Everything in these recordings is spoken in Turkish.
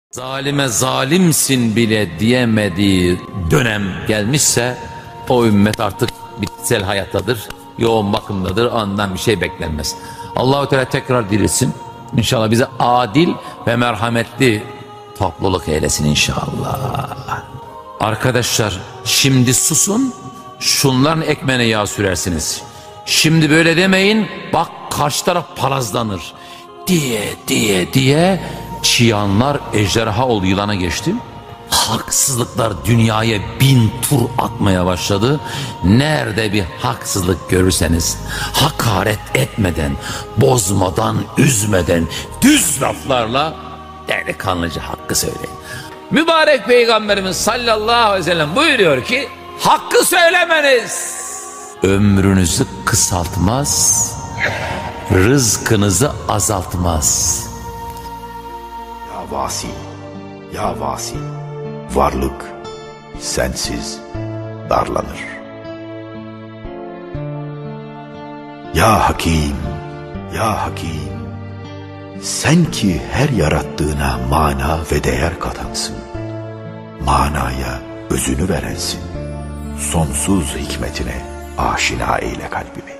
Zalime zalimsin bile diyemediği dönem gelmişse o ümmet artık bitkisel hayattadır, yoğun bakımdadır, ondan bir şey beklenmez. Allah-u Teala tekrar dirilsin. İnşallah bize adil ve merhametli topluluk eylesin inşallah. Arkadaşlar şimdi susun, şunların ekmeğine yağ sürersiniz. Şimdi böyle demeyin, bak karşı taraf palazlanır diye çıyanlar ejderha oldu, yılana geçti. Haksızlıklar dünyaya 1000 tur atmaya başladı. Nerede bir haksızlık görürseniz hakaret etmeden, bozmadan, üzmeden düz laflarla delikanlıca hakkı söyleyin. Mübarek Peygamberimiz sallallahu aleyhi ve sellem buyuruyor ki hakkı söylemeniz ömrünüzü kısaltmaz, rızkınızı azaltmaz. Ya Vasi, ya Vasi, varlık sensiz darlanır. Ya Hakim, ya Hakim, sen ki her yarattığına mana ve değer katansın. Manaya özünü verensin. Sonsuz hikmetine aşina eyle kalbimi.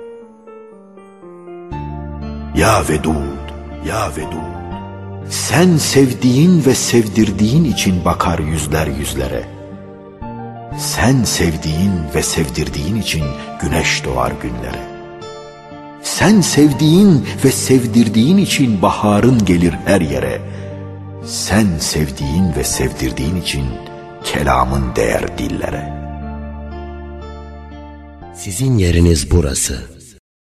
Ya Vedud, ya Vedud, sen sevdiğin ve sevdirdiğin için bakar yüzler yüzlere. Sen sevdiğin ve sevdirdiğin için güneş doğar günlere. Sen sevdiğin ve sevdirdiğin için baharın gelir her yere. Sen sevdiğin ve sevdirdiğin için kelamın değer dillere. Sizin yeriniz burası.